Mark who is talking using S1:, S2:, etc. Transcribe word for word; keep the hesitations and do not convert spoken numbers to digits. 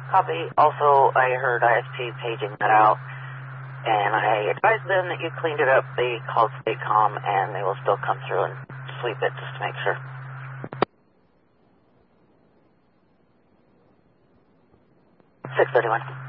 S1: Copy. Also, I heard I S P paging that out, and I advised them that you cleaned it up. They called Statecom, and they will still come through and sweep it just to make sure. six thirty-one.